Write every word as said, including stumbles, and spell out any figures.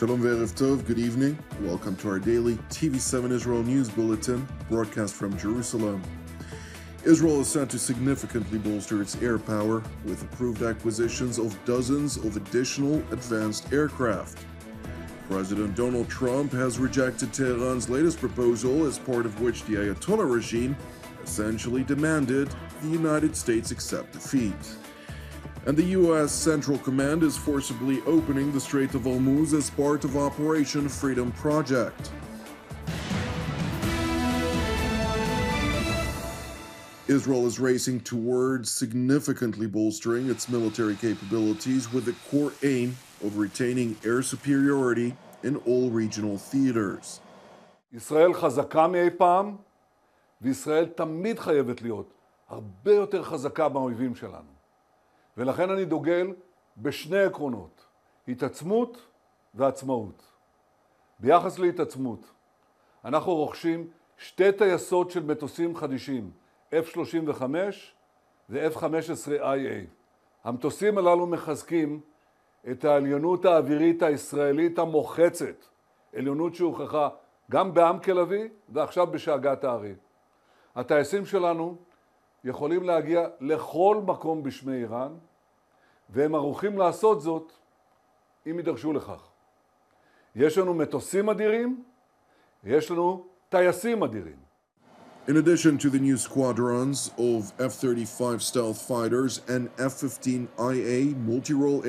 Shalom ve'erev tov, good evening. Welcome to our daily T V seven Israel News Bulletin, broadcast from Jerusalem. Israel is set to significantly bolster its air power with approved acquisitions of dozens of additional advanced aircraft. President Donald Trump has rejected Tehran's latest proposal, as part of which the Ayatollah regime essentially demanded the United States accept defeat. And the U S Central Command is forcibly opening the Strait of Hormuz as part of Operation Freedom Project. Israel is racing towards significantly bolstering its military capabilities with the core aim of retaining air superiority in all regional theaters. ישראל חזקה מאי פעם, וישראל תמיד חייבת להיות הרבה יותר חזקה מהאויבים שלנו. ולכן אני דוגל בשני עקרונות, התעצמות ועצמאות. ביחס להתעצמות, אנחנו רוכשים שתי טייסות של מטוסים חדישים, אף שלושים וחמש ו-אף חמש עשרה איי איי. המטוסים הללו מחזקים את העליונות האווירית הישראלית המוחצת, עליונות שהוכחה גם בעם כלבי ועכשיו בשאגת הארי. הטייסים שלנו יכולים להגיע לכל מקום בשמי איראן, והם ערוכים לעשות זאת אם יידרשו לכך. יש לנו מטוסים אדירים, יש לנו טייסים אדירים. In addition to the new squadrons of F thirty-five stealth fighters and F fifteen I A multi-role